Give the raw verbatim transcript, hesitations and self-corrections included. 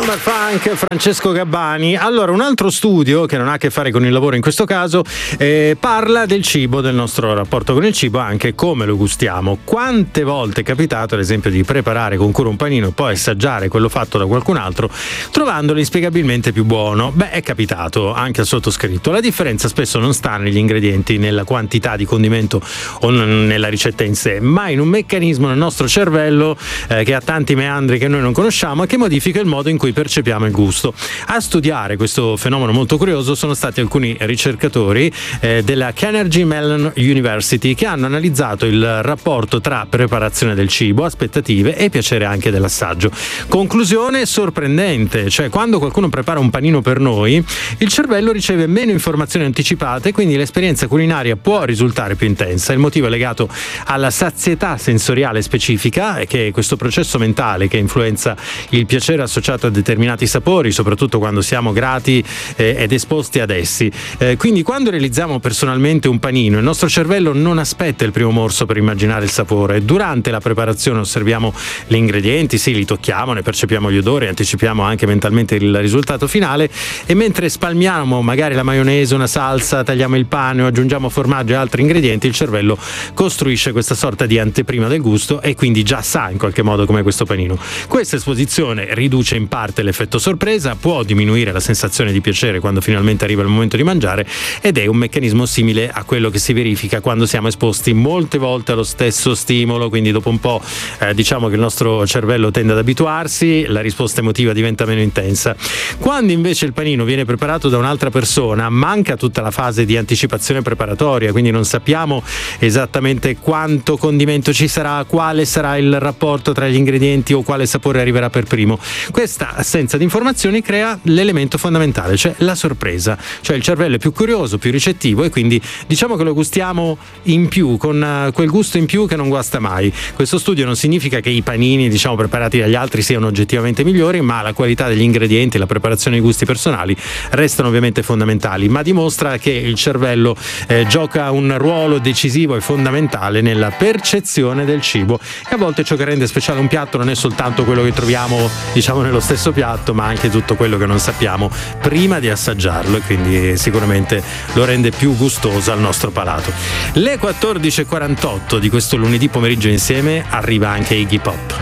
Summer Funk, Francesco Gabbani. Allora, un altro studio che non ha a che fare con il lavoro in questo caso eh, parla del cibo, del nostro rapporto con il cibo, anche come lo gustiamo. Quante volte è capitato, ad esempio, di preparare con cura un panino e poi assaggiare quello fatto da qualcun altro trovandolo inspiegabilmente più buono? Beh, è capitato anche al sottoscritto. La differenza spesso non sta negli ingredienti, nella quantità di condimento o n- nella ricetta in sé, ma in un meccanismo nel nostro cervello eh, che ha tanti meandri che noi non conosciamo e che modifica il modo in cui percepiamo il gusto. A studiare questo fenomeno molto curioso sono stati alcuni ricercatori eh, della Carnegie Mellon University che hanno analizzato il rapporto tra preparazione del cibo, aspettative e piacere anche dell'assaggio. Conclusione sorprendente, cioè quando qualcuno prepara un panino per noi, il cervello riceve meno informazioni anticipate, quindi l'esperienza culinaria può risultare più intensa. Il motivo è legato alla sazietà sensoriale specifica, che è questo processo mentale che influenza il piacere associato a determinati sapori, soprattutto quando siamo grati eh, ed esposti ad essi. Eh, quindi quando realizziamo personalmente un panino, il nostro cervello non aspetta il primo morso per immaginare il sapore. Durante la preparazione osserviamo gli ingredienti, sì, li tocchiamo, ne percepiamo gli odori, anticipiamo anche mentalmente il risultato finale, e mentre spalmiamo magari la maionese, una salsa, tagliamo il pane o aggiungiamo formaggio e altri ingredienti, il cervello costruisce questa sorta di anteprima del gusto e quindi già sa in qualche modo com'è questo panino. Questa esposizione riduce in parte l'effetto sorpresa, può diminuire la sensazione di piacere quando finalmente arriva il momento di mangiare, ed è un meccanismo simile a quello che si verifica quando siamo esposti molte volte allo stesso stimolo, quindi dopo un po' eh, diciamo che il nostro cervello tende ad abituarsi, la risposta emotiva diventa meno intensa. Quando invece il panino viene preparato da un'altra persona, manca tutta la fase di anticipazione preparatoria, quindi non sappiamo esattamente quanto condimento ci sarà, quale sarà il rapporto tra gli ingredienti o quale sapore arriverà per primo. Questa assenza di informazioni crea l'elemento fondamentale, cioè la sorpresa, cioè il cervello è più curioso, più ricettivo e quindi diciamo che lo gustiamo in più, con quel gusto in più che non guasta mai. Questo studio non significa che i panini, diciamo, preparati dagli altri siano oggettivamente migliori, ma la qualità degli ingredienti, la preparazione e i gusti personali restano ovviamente fondamentali, ma dimostra che il cervello eh, gioca un ruolo decisivo e fondamentale nella percezione del cibo, e a volte ciò che rende speciale un piatto non è soltanto quello che troviamo, diciamo, nello stesso piatto, ma anche tutto quello che non sappiamo prima di assaggiarlo, e quindi sicuramente lo rende più gustoso al nostro palato. Le quattordici e quarantotto di questo lunedì pomeriggio insieme arriva anche Iggy Pop.